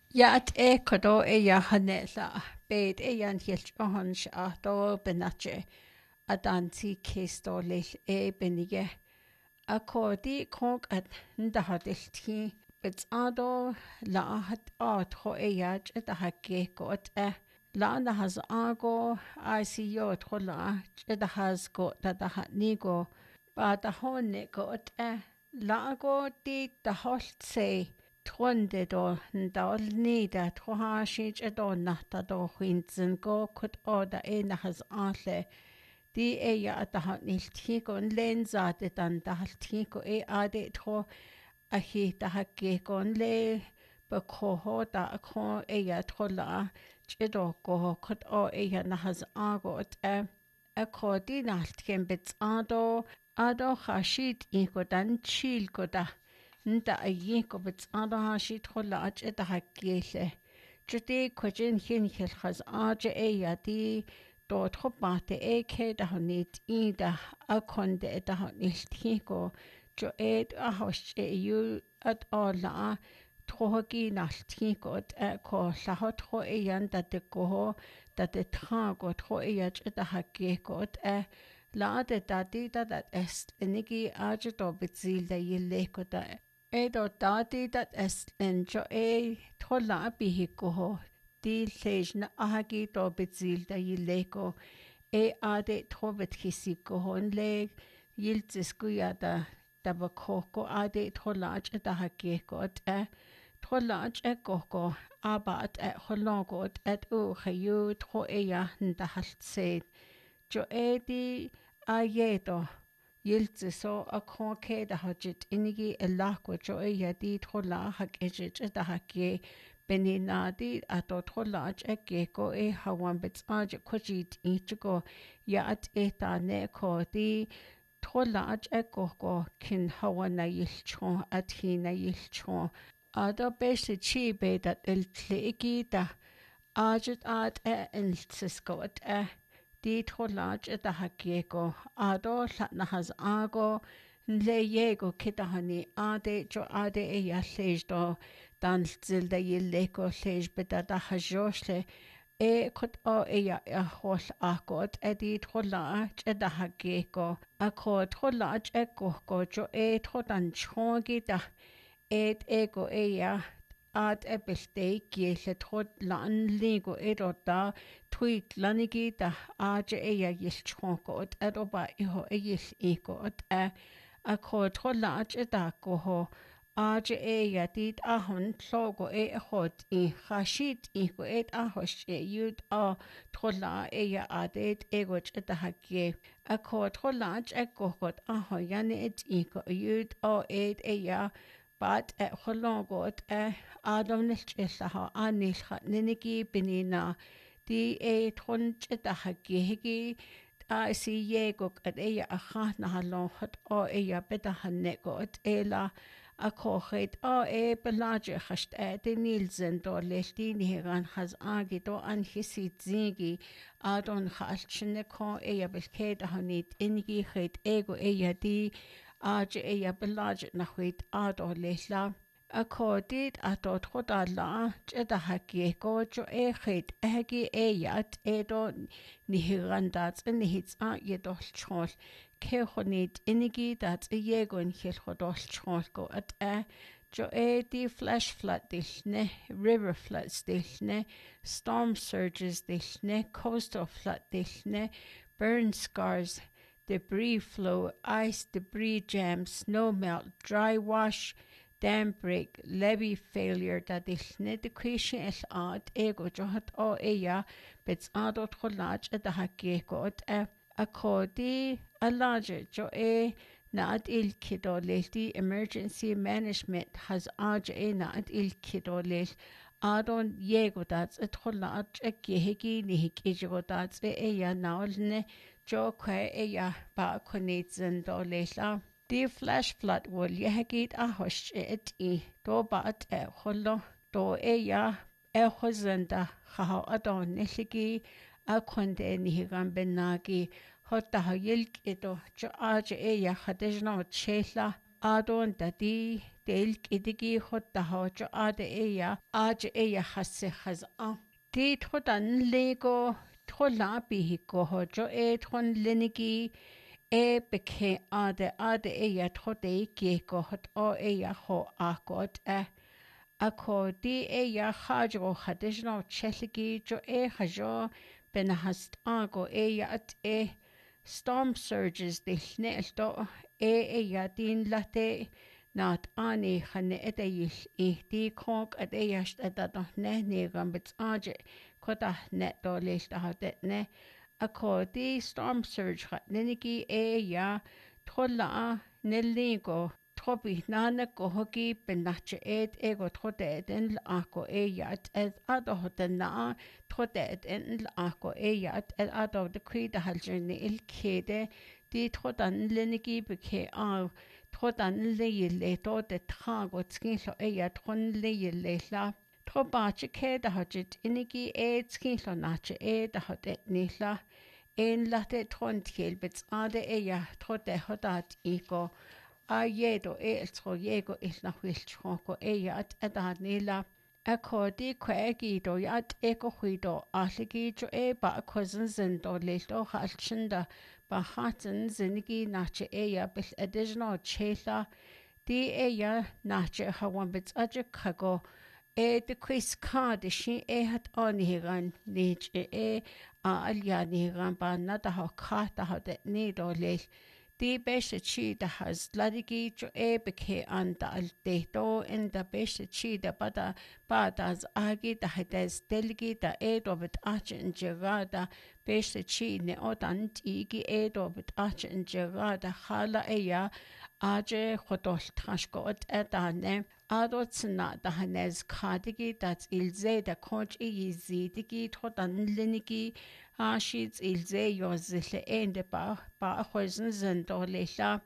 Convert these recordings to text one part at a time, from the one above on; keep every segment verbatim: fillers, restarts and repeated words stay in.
Yaat e kodo e yahanela, bed e yan hilt ohon shato benache, adanti kesto lil e benige, akodi konk at ndahadilti, betsado la hat at ho e yaj et hake got e, la nahaz ago, I see yo trola, et has got that the hat nigo, but the honne got e, la go di the holt say, Tronde do ndal nida troha shich edo nata do hinzen go kut oda e na has anle di e ya ata hat nil tiko en lenza de dan da hal tiko e ade tro a hi da ha ge gon le be ko ho da a ko e ya trola chedo go kut o e ya na has ago e a ko di na ken bits ado ado khashit i ko dan chil ko da nta a yi ko bits ado ha shi trola ach eta ha gele jete ko jin hin hel khaz age e ya di do tropate e ke da nit i da a konde eta ha nicht hi ko jo et a hosh e yu at alla trogi nalt hi ko e ko la hot tro e yan da de ko da de tra go tro e ya eta ha ge ko e la de da di da dat est enigi age do bitzil da yille ko da Edo dati dat est enjo e tola bihi koho di lej na ahagi do bitzil da yileko e ade trobet kisi kohon le yiltis kuya da da bakoko ade tolaj e da hageko e tolaj e koko abat e holongot et u chayu tro e ya nda halt se jo e di ayedo Yiltse so a konke da hajit inigi e lako jo e yadi trola hak ejit e da hake beni nadi ato trola aj e geko e hawan bits aj kujit ichigo ya at e ta ne ko di trola aj e koko kin hawan na yilchon at hi na yilchon ado besi chi be dat il tlegi da ajit at e iltsisko at e Di trolaj e da hagiego, ado lat na has ago, le yego kitahani ade jo ade e ya lej do, dan zil da yileko lej beda da hajoshle, e kut o e ya e hol akot, e di trolaj e da hagiego, ako trolaj e gogo jo e trodan chongi da, et ego e ya, at e belte giele trod lan ligo edo da tweet lanigi da aje e ya yil chonko ot edo ba iho e yil ego ot e a ko trola aje da ko ho aje e ya dit a hon logo e hot i khashit i ko et a hosh e yud a trola e ya adet ego e da hage a ko trola aje ko got a ho yani et i ko yud o et e ya But e cholongot e adam nilch illaha a nilcha ninigi binina di e tronch e da hagihigi a si yegok at eia a chat na halonchot o eia beda hanegot ela a kochit o e belaje chast e de nilzen do lechtini heran has agi do an hisi zigi adon chalchne ko eia belkeda hanit inigi chit ego eia di Aje e ya belaj na chwyd ado leila. A codid a dod chod a la, jed a hagi go jo e chyd e hagi e yad e do ni hirandat yn ni hits a ye doll chol. Ce chonid inigi dat e ye go yn chil chodoll chol go at e jo e di flash flood dillne, river floods dillne, storm surges dillne, coastal flood dillne, burn scars debris flow, ice, debris jam, snow melt, dry wash, dam break, levee failure da dillne de question el ad ego johat o eya bits adot cholaj e da hageko ot e a codi a large jo e na ad il kido lelti emergency management has aj e na ad il kido lel adon yego dats et cholaj e gehegi ni hik ego dats e eya naolne Jo kwe e ya ba konit zin do leila. Di flash flood wol ye hagid a hosh e et i do ba at e holo do e ya e hozenda chaha adon nishigi a konde ni higan benagi hota ha yilk edo jo aje e ya hadejna chela adon da di del idigi hotta hojo ade eya aj eya hasse khaz'a ti thodan lego thola bihiko hojo e thon lenigi e beke ade ade eya thode ki ko hot o eya ho akot e ako di eya hajo hadishno cheligi jo e hajo benahast ago eya at e storm surges de snelto e eya din late nat ani khane etayil e di konk at eyast at ne negan bits aje kota net do list hadet ne ako di storm surge khat neniki eya thola neligo Tobi nana ko hoki benache ed ego trote ed en ako eyat ed ado hotena trote ed en ako eyat ed ado de krida haljene il kede di trotan lenigi beke a trotan leyele to de trago skinlo eyat tron leyele la trobache kede hajit inigi ed skinlo nache ed hotet nila en late tron tjelbets ade eya trote hotat iko a yedo e tro yego is na wiltro ko e yat at nila a kodi kwegi do yat e ko huido a ligi jo e ba cousins and do leto halchinda ba hatten zinigi nache e ya bil additional chela di e ya nache hawan bits aje kago e de quiz card shi e hat on higan nich e a alya nigan ba na da ha ka da ha de ni do le Di beste chi da has ladigi jo e beke an da al de do in da beste chi da bada badas agi da hades delgi da e do bit ach in gerada beste chi ne odan tigi e do bit ach in gerada hala e ya aje khodol trashkot edane ado tsna da hanes kadigi dat ilze da konch i zidigi thodan lenigi Ashits ilze yozile ende ba ba hoisen zendolila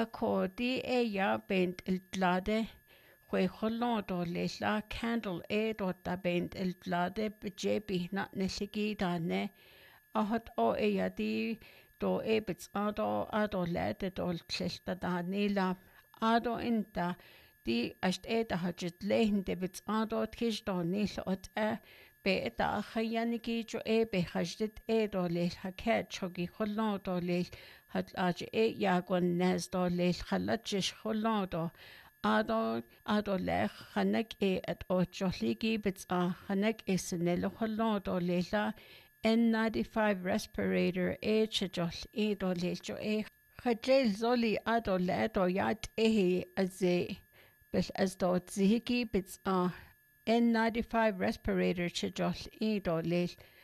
akodi e ya bent iltlade hwe hollodo lila candle e dota bent iltlade bjebi na nesigi dane ahot o e ya di do e bits ado ado lede dol tlesta danila ado inta di ast e da hajit lehende bits ado tkish do nil ot e be da khayanigi jo e be hajdit e do le haket chogi kholno do le hat aj e yagon nes do le khalachish kholno do ado ado le khanak e at o choligi bits a khanak e snel kholno do le la N ninety-five respirator e chjol e do le jo e khajel zoli ado le do yat e aze bel as do zihiki bits a N ninety-five respirator chjol e do le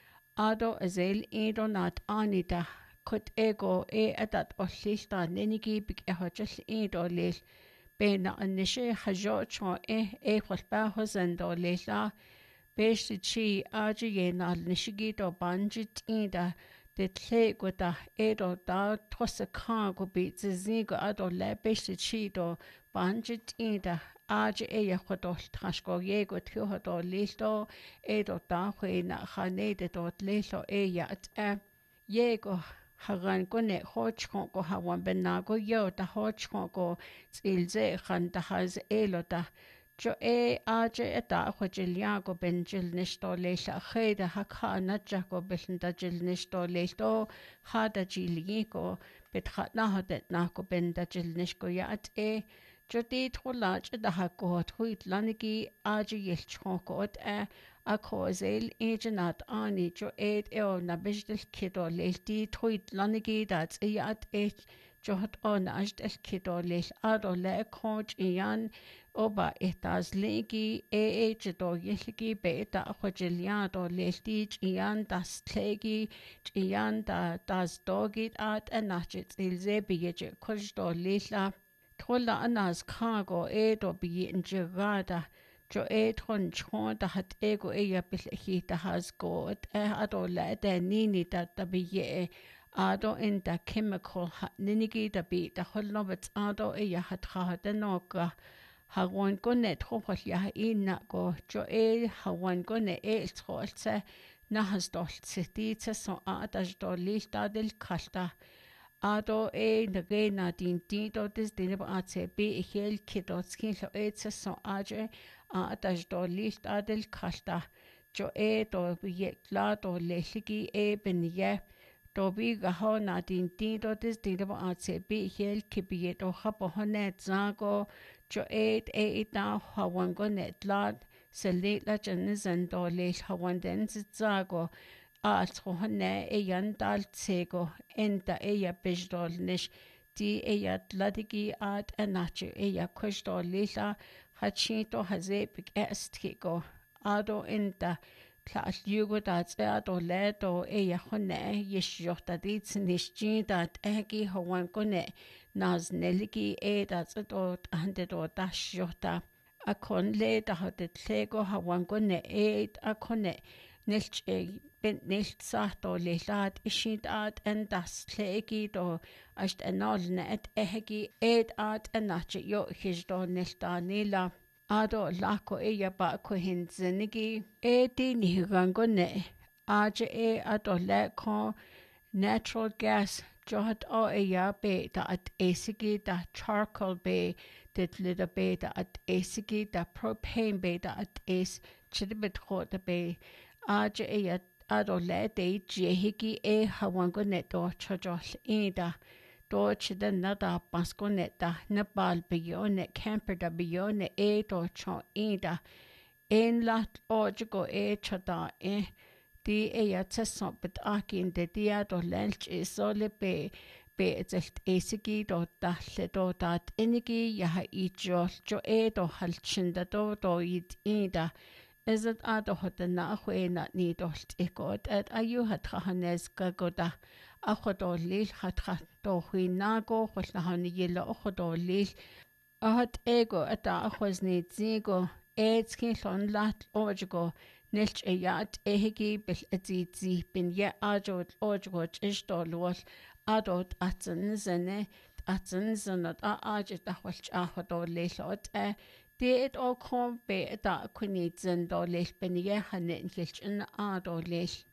ado azel e do nat anita kut ego e atat ollista nenigi big e hajel e do le bena anishe hajo cho e e khulba hozen do le la Beshi chi aji ye na nishigi do banji tinda de tle go da edo da tosa ka go bi zizi go ado le beshi chi do banji tinda aji e ya khodo trashko ye go tyo hodo listo edo da khwe na khane de do lelo e ya at e ye go hagan go ne hoch go hawan ben na go yo da hoch go tsilze khan da haz elo da Jo e aje eta khojilya go benjil nisto le sha kheda hakha na jako belinda jil nisto le to khada jili go betha na hadet na go benda jil nisko ya at e jo ti thola ch da ha go thuit lanigi aje yel choko ot e a kozel ejenat ani jo e e na bijdil kido le ti thuit lanigi dat e at e Johot on ajt el kido le ado le coach ian oba estas legi e e do yelgi beta khojiliado le stich ian das tlegi ian da das dogit at anachit ilze bije kojdo lila thola anas kago e do bi injegada jo e thon chon da hat ego e ya bil hi da has got e ado le de nini da da bi ado in da chemical ninigi da bi da holnobet ado e ya hat ha da noka hawan go ne trohol ya ina go jo e hawan go ne e trolse na has dol siti so a da do lista del kalta ado e nage na din din do dis din ba atse be e hel kidot skin lo e tse so aje a ataj do licht adel kalta jo e do ye kla do leligi e benye do bi ga ho na din din do dis din ba atse be hel kibiet do habo honet zago jo e e da hawan go net lad se la jan zan do le hawan den zago a trohne e yan dal tsego enda e ya bejdol nish di e ya tladigi at anache e ya kweshdol lila hachito haze pik estkiko ado enda kla yugo dat ado ledo e ya hone yeshjota dit nishji dat egi hawan kone naz neligi e dat do ande do dashjota a kon le da hat tlego hawan kone e a kone Nilch bent nicht sagt o le lad ishid ad en das tlegi do asht enolne et ehegi ed ad enache yo hizdo nilta nila ado lako e ya ba ko hinzenigi e di ni rango ne aje e ado le ko natural gas johat o e ya be da at esigi da charcoal be dit lida be da at esigi da propane be da at es chidibit khota be aje e ya ado le de jehigi e hawango neto chojol ida do chida nada pasko neta nepal biyone camper da biyone e do cho ida en lat ojigo e chada e di e ya tseson bit akin de dia do lench e sole be be etelt esigi do dalle do dat enigi ya ha i jol jo e do halchinda do do id ida Is it ado hot na chwe na ni dolt ikot et ayu hat khanes gagoda a khodo lil hat khat do hui na go khol na han yelo khodo lil a hat ego ata a khos ni zigo et skin lon lat ojigo nilch e yat ehigi bil ati zi bin ye ajo ojigo ish do lol adot atsen zene atsen zanat a aje da khol a khodo lil ot e Det og kom be da kunni zendo lech benige hanen lech in a do lech